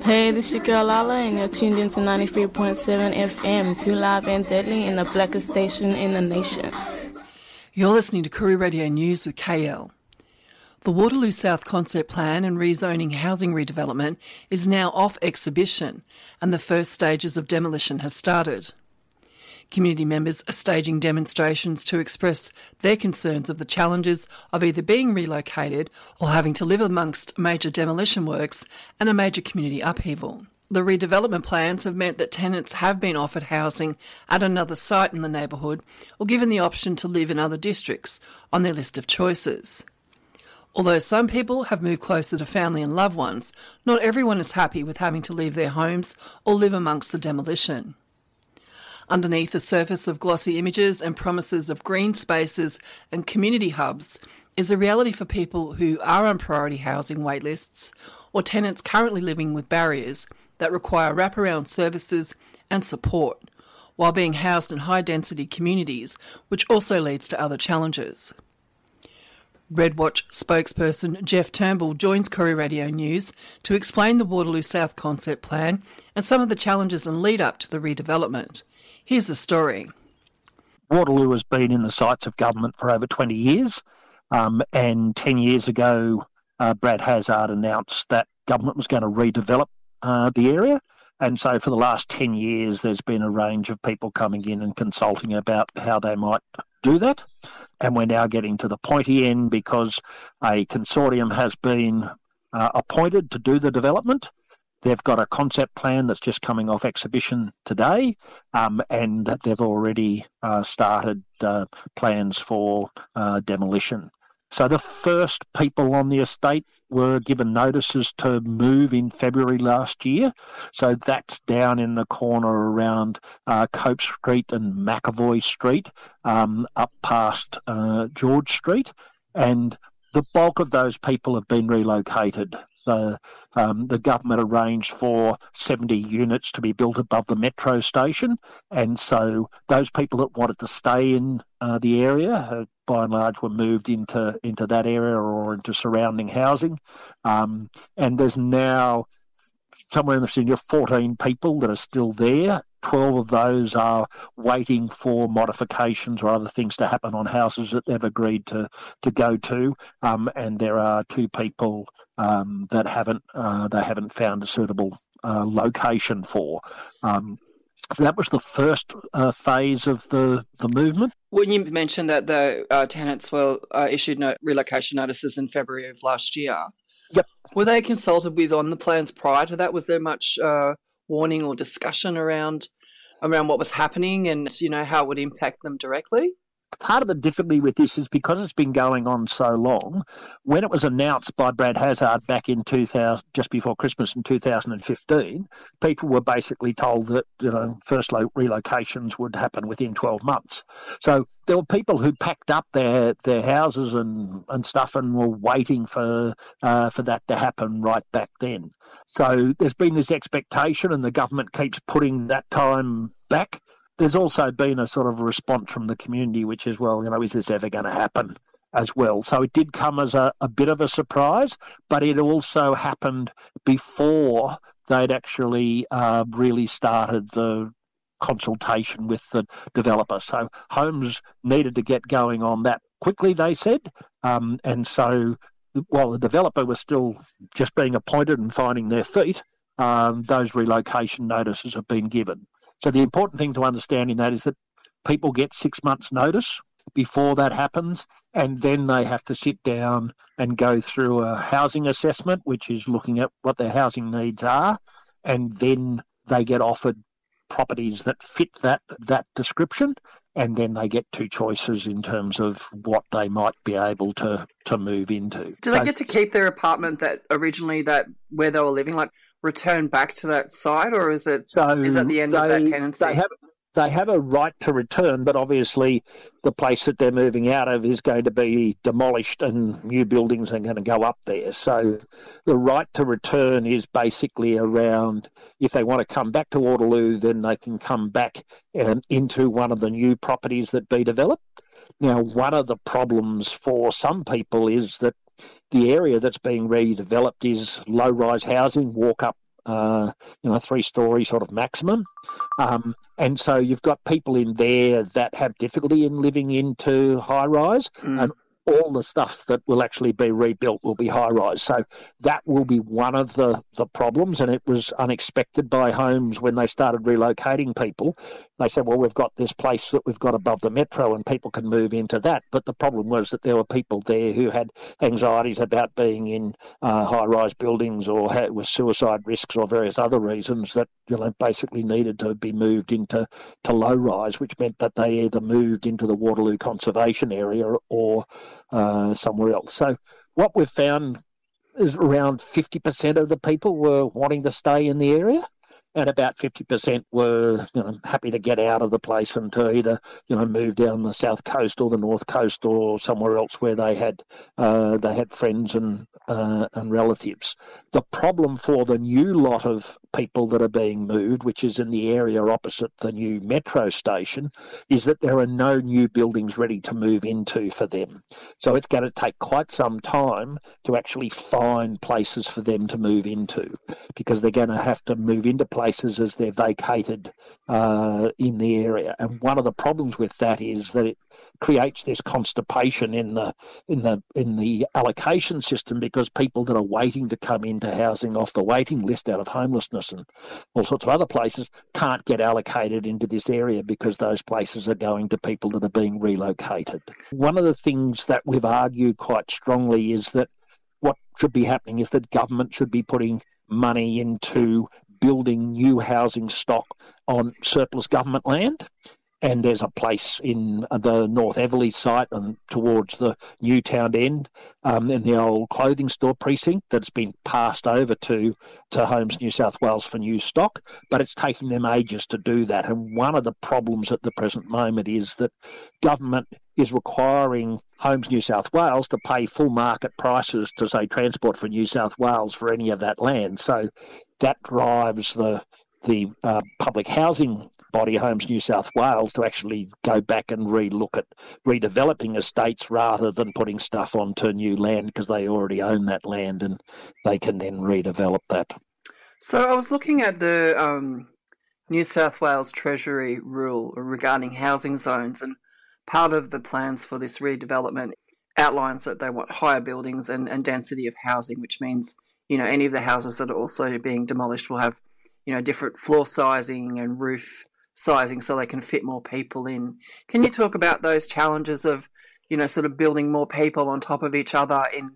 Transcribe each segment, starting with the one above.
Hey, this is your girl Lala, and you're tuned into 93.7 FM, too live and deadly in the blackest station in the nation. You're listening to Koori Radio News with KL. The Waterloo South concept plan and rezoning housing redevelopment is now off exhibition, and the first stages of demolition has started. Community members are staging demonstrations to express their concerns of the challenges of either being relocated or having to live amongst major demolition works and a major community upheaval. The redevelopment plans have meant that tenants have been offered housing at another site in the neighbourhood or given the option to live in other districts on their list of choices. Although some people have moved closer to family and loved ones, not everyone is happy with having to leave their homes or live amongst the demolition. Underneath the surface of glossy images and promises of green spaces and community hubs is the reality for people who are on priority housing waitlists or tenants currently living with barriers that require wraparound services and support, while being housed in high-density communities, which also leads to other challenges. Redwatch spokesperson Jeff Turnbull joins Koori Radio News to explain the Waterloo South concept plan and some of the challenges and lead-up to the redevelopment. Here's the story. Waterloo has been in the sights of government for over 20 years, and 10 years ago, Brad Hazzard announced that government was going to redevelop the area. And so for the last 10 years, there's been a range of people coming in and consulting about how they might do that. And we're now getting to the pointy end because a consortium has been appointed to do the development. They've got a concept plan that's just coming off exhibition today, and they've already started plans for demolition. So the first people on the estate were given notices to move in February last year. So that's down in the corner around Cope Street and McAvoy Street, up past George Street. And the bulk of those people have been relocated. The government arranged for 70 units to be built above the metro station, and so those people that wanted to stay in the area, by and large, were moved into that area or into surrounding housing. And there's now somewhere in the vicinity of 14 people that are still there. 12 of those are waiting for modifications or other things to happen on houses that they've agreed to go to, and there are 2 people that haven't found a suitable location for. So that was the first phase of the movement. When you mentioned that the tenants were issued relocation notices in February of last year, yep. Were they consulted with on the plans prior to that? Was there much warning or discussion around what was happening and, how it would impact them directly? Part of the difficulty with this is because it's been going on so long. When it was announced by Brad Hazzard back in 2000, just before Christmas in 2015, people were basically told that first relocations would happen within 12 months. So there were people who packed up their houses and stuff and were waiting for that to happen right back then. So there's been this expectation, and the government keeps putting that time back. There's also been a sort of response from the community, which is, is this ever going to happen as well? So it did come as a bit of a surprise, but it also happened before they'd actually really started the consultation with the developer. So homes needed to get going on that quickly, they said. And so while the developer was still just being appointed and finding their feet, those relocation notices have been given. So the important thing to understand in that is that people get 6 months' notice before that happens, and then they have to sit down and go through a housing assessment, which is looking at what their housing needs are, and then they get offered properties that fit that description, and then they get 2 choices in terms of what they might be able to move into. Do they get to keep their apartment that originally where they were living, like return back to that site, or is it the end of that tenancy? They have a right to return, but obviously the place that they're moving out of is going to be demolished and new buildings are going to go up there. So the right to return is basically around, if they want to come back to Waterloo, then they can come back into one of the new properties that be developed. Now, one of the problems for some people is that the area that's being redeveloped is low-rise housing, walk-up 3-story sort of maximum. And so you've got people in there that have difficulty in living into high-rise, and all the stuff that will actually be rebuilt will be high-rise. So that will be one of the problems, and it was unexpected by Homes when they started relocating people. They said, well, we've got this place that we've got above the metro and people can move into that. But the problem was that there were people there who had anxieties about being in high-rise buildings or with suicide risks or various other reasons that basically needed to be moved into low-rise, which meant that they either moved into the Waterloo Conservation Area or somewhere else. So what we've found is around 50% of the people were wanting to stay in the area, and about 50% were happy to get out of the place and to either move down the south coast or the north coast or somewhere else where they had friends and relatives. The problem for the new lot of people that are being moved, which is in the area opposite the new metro station, is that there are no new buildings ready to move into for them. So it's going to take quite some time to actually find places for them to move into, because they're going to have to move into places as they're vacated in the area. And one of the problems with that is that it creates this constipation in the allocation system, because people that are waiting to come into housing off the waiting list out of homelessness and all sorts of other places can't get allocated into this area because those places are going to people that are being relocated. One of the things that we've argued quite strongly is that what should be happening is that government should be putting money into building new housing stock on surplus government land. And there's a place in the North Everleigh site and towards the Newtown end, in the old clothing store precinct, that's been passed over to Homes New South Wales for new stock, but it's taking them ages to do that. And one of the problems at the present moment is that government is requiring Homes New South Wales to pay full market prices to, say, Transport for New South Wales for any of that land. So that drives the public housing body, Homes New South Wales, to actually go back and relook at redeveloping estates rather than putting stuff onto new land, because they already own that land and they can then redevelop that. So I was looking at the New South Wales Treasury rule regarding housing zones, and part of the plans for this redevelopment outlines that they want higher buildings and density of housing, which means, any of the houses that are also being demolished will have, different floor sizing and roof sizing so they can fit more people in. Can you talk about those challenges of, sort of building more people on top of each other in,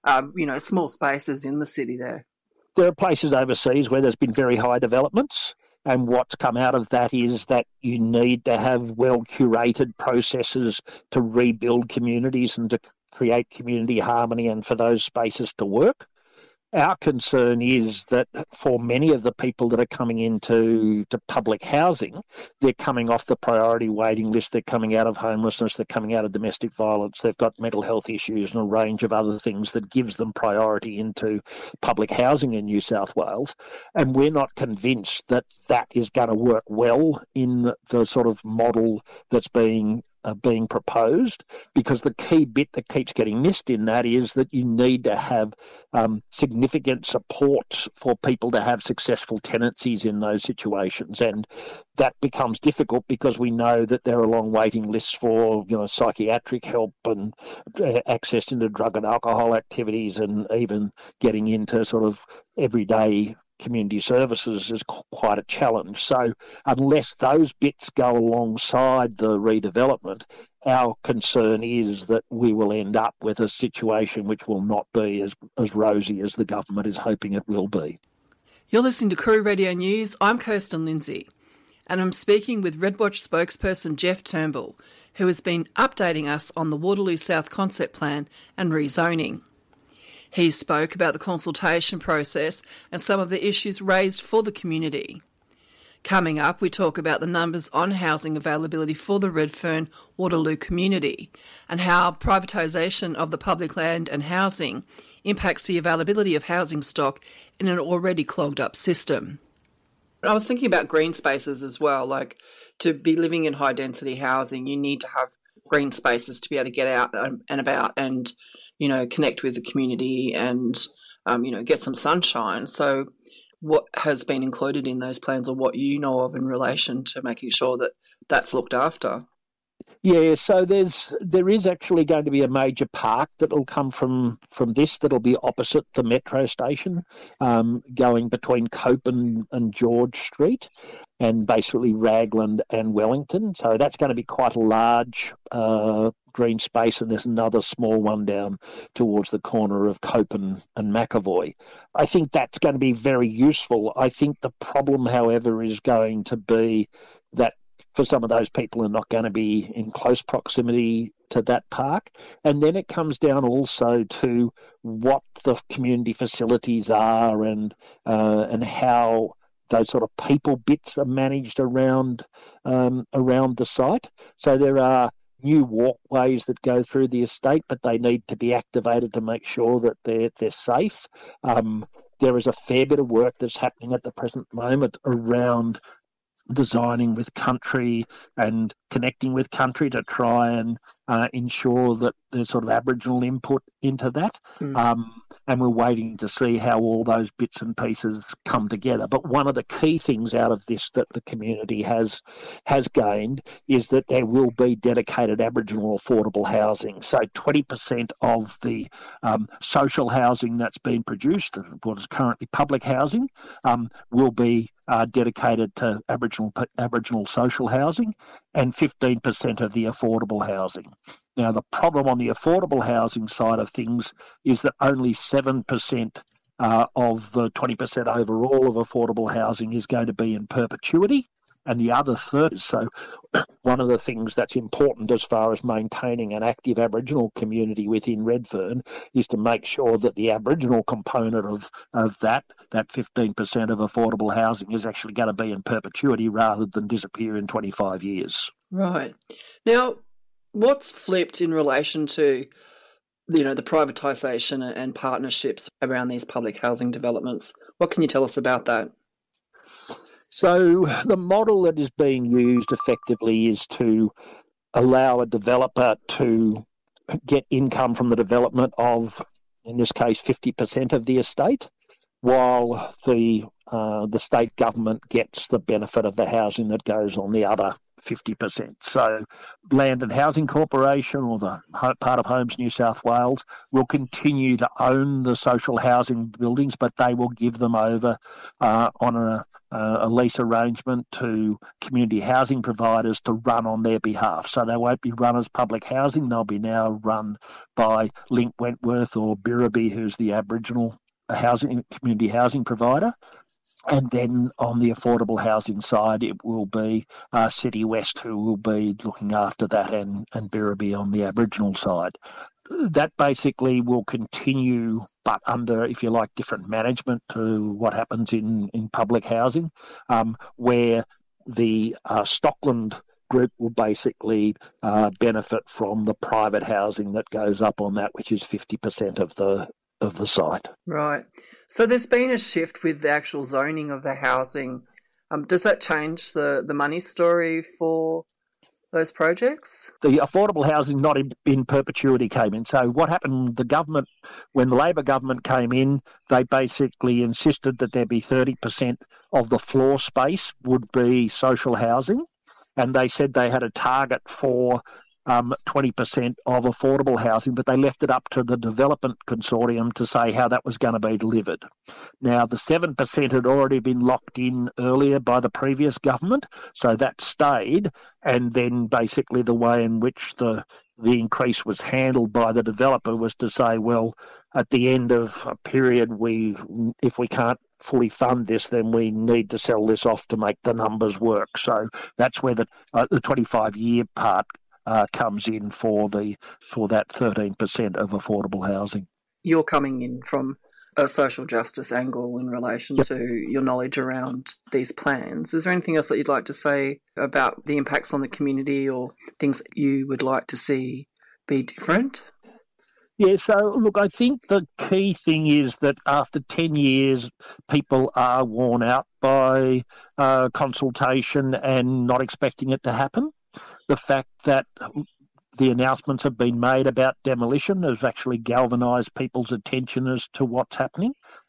small spaces in the city there? There are places overseas where there's been very high developments, and what's come out of that is that you need to have well-curated processes to rebuild communities and to create community harmony and for those spaces to work. Our concern is that for many of the people that are coming into public housing, they're coming off the priority waiting list, they're coming out of homelessness, they're coming out of domestic violence, they've got mental health issues and a range of other things that gives them priority into public housing in New South Wales. And we're not convinced that that is going to work well in the sort of model that's being proposed, because the key bit that keeps getting missed in that is that you need to have significant support for people to have successful tenancies in those situations, and that becomes difficult because we know that there are long waiting lists for psychiatric help and access into drug and alcohol activities, and even getting into sort of everyday community services is quite a challenge. So unless those bits go alongside the redevelopment, our concern is that we will end up with a situation which will not be as rosy as the government is hoping it will be. You're listening to Koori Radio News. I'm Kirsten Lindsay, and I'm speaking with Redwatch spokesperson Jeff Turnbull, who has been updating us on the Waterloo South Concept Plan and rezoning. He spoke about the consultation process and some of the issues raised for the community. Coming up, we talk about the numbers on housing availability for the Redfern Waterloo community and how privatisation of the public land and housing impacts the availability of housing stock in an already clogged up system. I was thinking about green spaces as well. Like, to be living in high density housing, you need to have green spaces to be able to get out and about and connect with the community and, get some sunshine. So what has been included in those plans, or what you know of in relation to making sure that that's looked after? Yeah, so there is actually going to be a major park that will come from this, that'll be opposite the metro station, going between Cope and George Street, and basically Raglan and Wellington. So that's going to be quite a large green space, and there's another small one down towards the corner of Cope and McAvoy. I think that's going to be very useful. I think the problem, however, is going to be that for some of those people are not going to be in close proximity to that park. And then it comes down also to what the community facilities are, and how those sort of people bits are managed around the site. So there are new walkways that go through the estate, but they need to be activated to make sure that they're safe. There is a fair bit of work that's happening at the present moment around designing with country and connecting with country to try and ensure that there's sort of Aboriginal input into that. And we're waiting to see how all those bits and pieces come together. But one of the key things out of this that the community has gained is that there will be dedicated Aboriginal affordable housing. So 20% of the social housing that's been produced, what is currently public housing, will be dedicated to Aboriginal social housing, and 15% of the affordable housing. Now, the problem on the affordable housing side of things is that only 7% of the 20% overall of affordable housing is going to be in perpetuity, and the other third. So one of the things that's important as far as maintaining an active Aboriginal community within Redfern is to make sure that the Aboriginal component of that 15% of affordable housing is actually going to be in perpetuity rather than disappear in 25 years. Right. Now, what's flipped in relation to, the privatisation and partnerships around these public housing developments? What can you tell us about that? So the model that is being used effectively is to allow a developer to get income from the development of, in this case, 50% of the estate, while the state government gets the benefit of the housing that goes on the other 50%. So Land and Housing Corporation, or the part of Homes New South Wales, will continue to own the social housing buildings, but they will give them over on a lease arrangement to community housing providers to run on their behalf. So they won't be run as public housing. They'll be now run by Link Wentworth or Birribee, who's the Aboriginal community housing provider. And then on the affordable housing side, it will be City West who will be looking after that, and Birribee on the Aboriginal side. That basically will continue, but under, if you like, different management to what happens in public housing, where the Stockland group will basically benefit from the private housing that goes up on that, which is 50% of the site. Right. So there's been a shift with the actual zoning of the housing. Does that change the money story for those projects? The affordable housing not in perpetuity came in. So what happened, the government, when the Labor government came in, they basically insisted that there be 30% of the floor space would be social housing. And they said they had a target for 20% of affordable housing, but they left it up to the development consortium to say how that was going to be delivered. Now, the 7% had already been locked in earlier by the previous government, so that stayed, and then basically the way in which the increase was handled by the developer was to say, well, at the end of a period, if we can't fully fund this, then we need to sell this off to make the numbers work. So that's where the 25-year part comes in for that 13% of affordable housing. You're coming in from a social justice angle in relation to your knowledge around these plans. Is there anything else that you'd like to say about the impacts on the community, or things that you would like to see be different? Yeah, so look, I think the key thing is that after 10 years, people are worn out by consultation and not expecting it to happen. The fact that the announcements have been made about demolition has actually galvanised people's attention as to what's happening.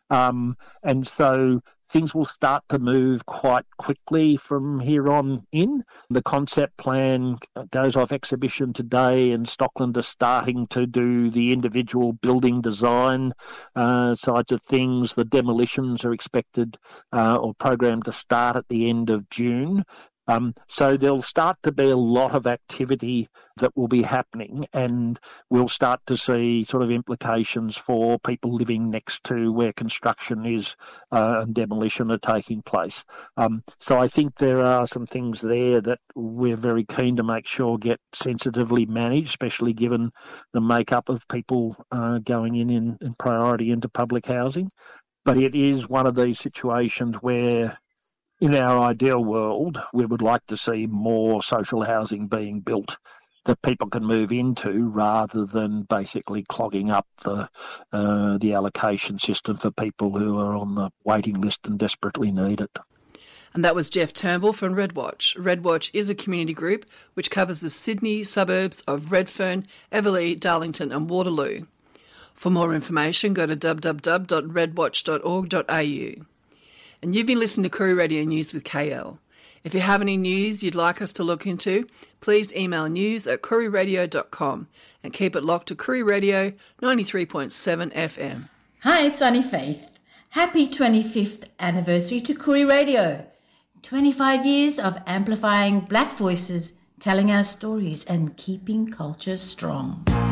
And so things will start to move quite quickly from here on in. The concept plan goes off exhibition today, and Stockland are starting to do the individual building design sides of things. The demolitions are expected or programmed to start at the end of June. So there'll start to be a lot of activity that will be happening, and we'll start to see sort of implications for people living next to where construction is and demolition are taking place. So I think there are some things there that we're very keen to make sure get sensitively managed, especially given the makeup of people going in priority into public housing. But it is one of these situations where, in our ideal world, we would like to see more social housing being built that people can move into, rather than basically clogging up the allocation system for people who are on the waiting list and desperately need it. And that was Jeff Turnbull from Redwatch. Redwatch is a community group which covers the Sydney suburbs of Redfern, Everleigh, Darlington and Waterloo. For more information, go to www.redwatch.org.au. And you've been listening to Koori Radio News with KL. If you have any news you'd like us to look into, please email news@kooriradio.com and keep it locked to Koori Radio 93.7 FM. Hi, it's Sunny Faith. Happy 25th anniversary to Koori Radio. 25 years of amplifying black voices, telling our stories and keeping culture strong.